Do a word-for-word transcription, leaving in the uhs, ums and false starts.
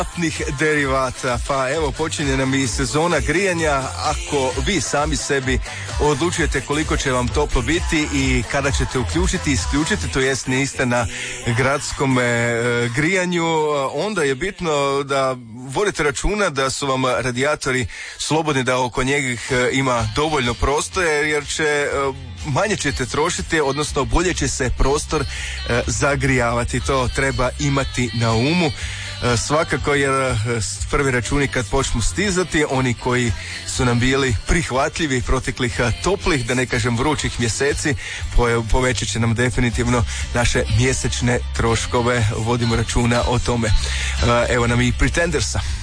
naftnih derivata. Pa evo, počinje nam i sezona grijanja. Ako vi sami sebi odlučujete koliko će vam toplo biti i kada ćete uključiti i isključiti, to jest niste na gradskom e, grijanju, onda je bitno da vodite računa da su vam radijatori slobodni, da oko njih ima dovoljno prostora, jer će e, manje ćete trošiti, odnosno bolje će se prostor e, zagrijavati. To treba imati na umu. Svakako, jer prvi računi kad počnu stizati, oni koji su nam bili prihvatljivi proteklih toplih, da ne kažem vrućih mjeseci, povećat će nam definitivno naše mjesečne troškove. Vodimo računa o tome. Evo nam i Pretendersa.